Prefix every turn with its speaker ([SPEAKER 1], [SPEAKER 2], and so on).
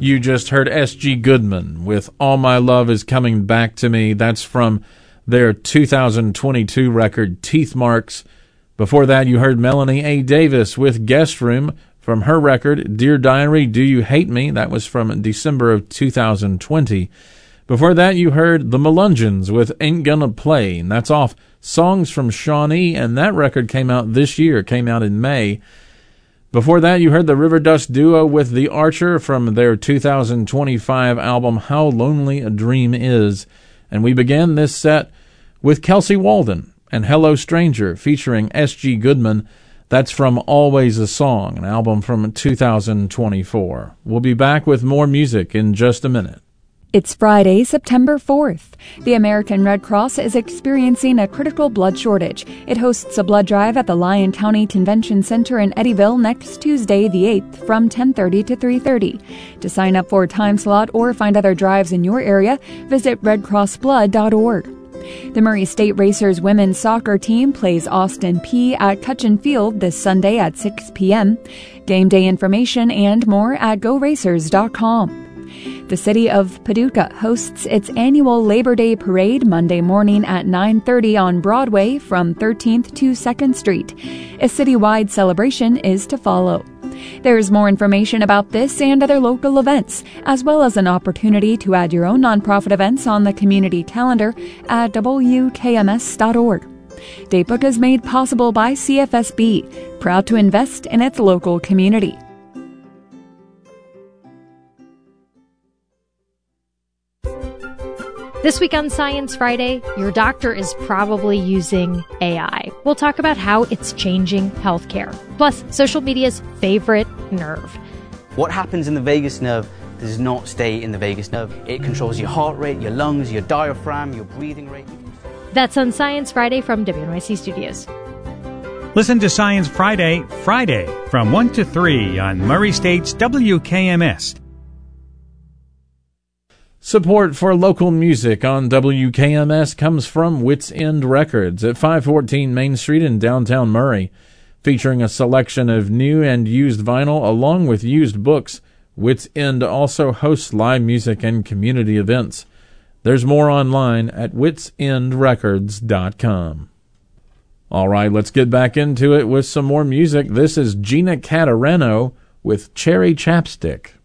[SPEAKER 1] You just heard S.G. Goodman with All My Love Is Coming Back to Me. That's from their 2022 record, Teeth Marks. Before that, you heard Melanie A. Davis with Guest Room from her record, Dear Diary, Do You Hate Me? That was from December of 2020. Before that, you heard The Melungeons with Ain't Gonna Play, and that's off Songs from Shawnee, and that record came out this year, came out in May. Before that, you heard the River Dust Duo with The Archer from their 2025 album, How Lonely a Dream Is. And we began this set with Kelsey Walden and Hello Stranger featuring S.G. Goodman. That's from Always a Song, an album from 2024. We'll be back with more music in just a minute.
[SPEAKER 2] It's Friday, September 4th. The American Red Cross is experiencing a critical blood shortage. It hosts a blood drive at the Lyon County Convention Center in Eddyville next Tuesday, the 8th, from 10:30 to 3:30. To sign up for a time slot or find other drives in your area, visit redcrossblood.org. The Murray State Racers women's soccer team plays Austin Peay at Cutchin Field this Sunday at 6 p.m. Game day information and more at GoRacers.com. The city of Paducah hosts its annual Labor Day Parade Monday morning at 9:30 on Broadway from 13th to 2nd Street. A citywide celebration is to follow. There's more information about this and other local events, as well as an opportunity to add your own nonprofit events on the community calendar at WKMS.org. Datebook is made possible by CFSB, proud to invest in its local community.
[SPEAKER 3] This week on Science Friday, your doctor is probably using AI. We'll talk about how it's changing healthcare, plus social media's favorite nerve.
[SPEAKER 4] What happens in the vagus nerve does not stay in the vagus nerve. It controls your heart rate, your lungs, your diaphragm, your breathing rate.
[SPEAKER 3] That's on Science Friday from WNYC Studios.
[SPEAKER 5] Listen to Science Friday from 1 to 3 on Murray State's WKMS.
[SPEAKER 1] Support for local music on WKMS comes from Wits End Records at 514 Main Street in downtown Murray. Featuring a selection of new and used vinyl along with used books, Wits End also hosts live music and community events. There's more online at witsendrecords.com. All right, let's get back into it with some more music. This is Gina Catareno with Cherry Chapstick.